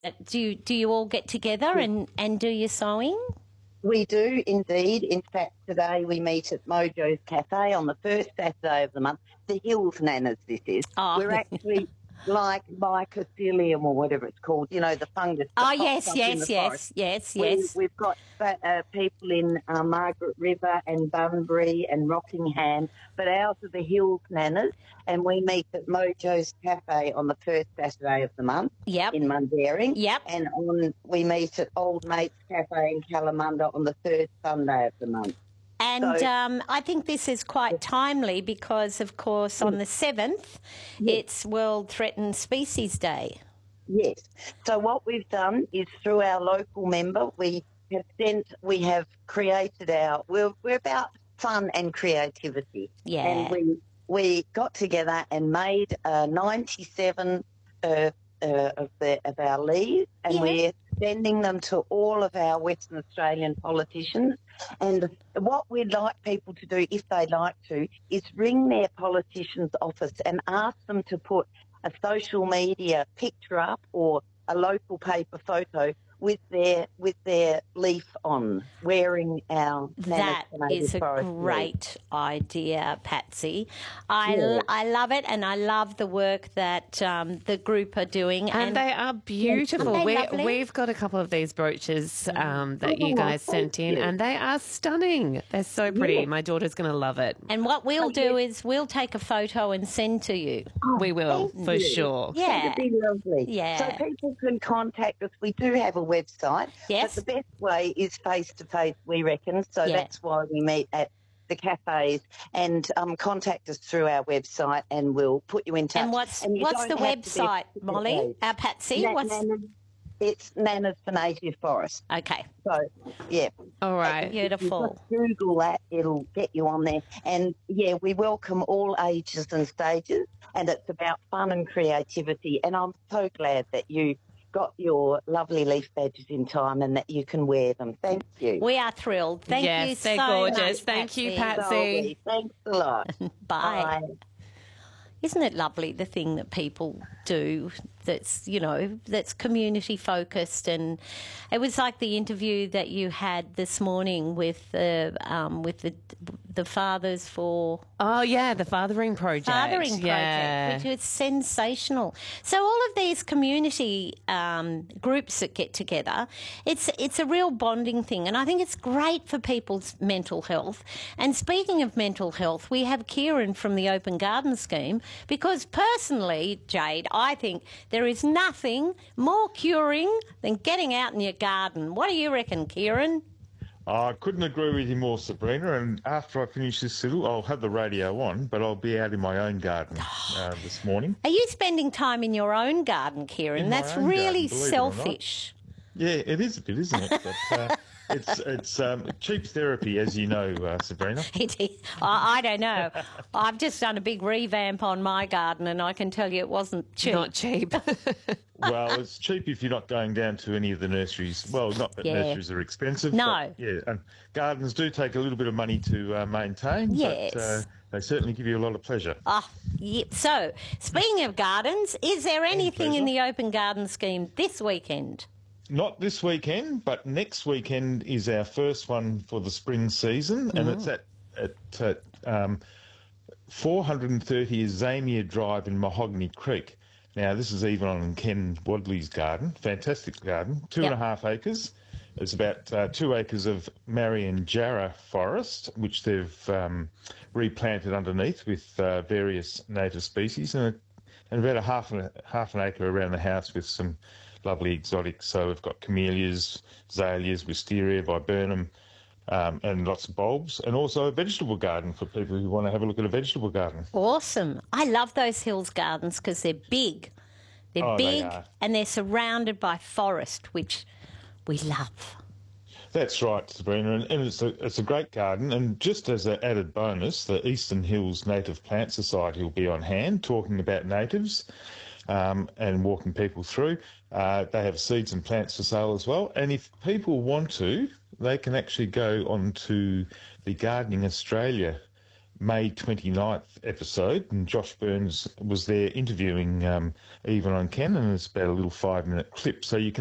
Do you all get together and do your sewing? We do indeed. In fact, today we meet at Mojo's Cafe on the first Saturday of the month. The Hills Nanas, this is. Oh. We're actually like mycelium or whatever it's called, the fungus. Oh, yes. We've got people in Margaret River and Bunbury and Rockingham, but ours are the Hills Nanas, and we meet at Mojo's Cafe on the first Saturday of the month in Mundaring. Yep. And we meet at Old Mate's Cafe in Kalamunda on the third Sunday of the month. And I think this is quite timely because, of course, on the 7th, it's World Threatened Species Day. Yes. So what we've done is through our local member, we have created we're about fun and creativity. Yeah. And we got together and made 97 of our leaves, and we're sending them to all of our Western Australian politicians. And what we'd like people to do, if they like to, is ring their politician's office and ask them to put a social media picture up or a local paper photo with their leaf on, wearing our That is a great idea, Patsy. I love it, and I love the work that the group are doing. And they are beautiful. We've got a couple of these brooches that you guys sent in, and they are stunning. They're so pretty. Yeah. My daughter's going to love it. And what we'll do is we'll take a photo and send to you. We will, for sure. Yeah. That'd be lovely. Yeah. So people can contact us. We do have a website. Yes. But the best way is face-to-face, we reckon. So that's why we meet at the cafes, and contact us through our website and we'll put you in touch. And what's the website, Molly? Patsy? It's Nanas for Native Forest. Okay. So, yeah. All right. Beautiful. If you just Google that, it'll get you on there. And, yeah, we welcome all ages and stages, and it's about fun and creativity. And I'm so glad that you got your lovely leaf badges in time and that you can wear them. Thank you. We are thrilled. Thank you so they're gorgeous. much, Thank you, Patsy. Sorry. Thanks a lot. Bye. Isn't it lovely, the thing that people do that's, that's community focused? And it was like the interview that you had this morning with the fathers for... Oh, yeah, the Fathering Project. Which is sensational. So all of these community groups that get together, it's a real bonding thing, and I think it's great for people's mental health. And speaking of mental health, we have Kieran from the Open Garden Scheme, because personally, Jade, I think there is nothing more curing than getting out in your garden. What do you reckon, Kieran? I couldn't agree with you more, Sabrina, and after I finish this siddle, I'll have the radio on, but I'll be out in my own garden this morning. Are you spending time in your own garden, Kieran? That's really selfish. Yeah, it is a bit, isn't it? But, it's cheap therapy, as you know, Sabrina. It is. I don't know. I've just done a big revamp on my garden, and I can tell you it wasn't cheap. Not cheap. Well, it's cheap if you're not going down to any of the nurseries. Well, not that nurseries are expensive. No. But, and gardens do take a little bit of money to maintain. Yes. But they certainly give you a lot of pleasure. So, speaking of gardens, is there anything in the Open Garden Scheme this weekend? Not this weekend, but next weekend is our first one for the spring season, and it's at 430 Zamia Drive in Mahogany Creek. Now, this is even on Ken Wadley's garden, fantastic garden, 2.5 acres. There's about 2 acres of Marion Jarrah forest, which they've replanted underneath with various native species, and about a half an acre around the house with some lovely exotics. So we've got camellias, azaleas, wisteria, viburnum, and lots of bulbs, and also a vegetable garden for people who want to have a look at a vegetable garden. Awesome. I love those hills gardens because they're big. They're big, and they're surrounded by forest, which we love. That's right, Sabrina, and it's a great garden. And just as an added bonus, the Eastern Hills Native Plant Society will be on hand talking about natives and walking people through. They have seeds and plants for sale as well. And if people want to, they can actually go onto the Gardening Australia May 29th episode, and Josh Burns was there interviewing Yvonne and Ken, and it's about a little 5-minute clip. So you can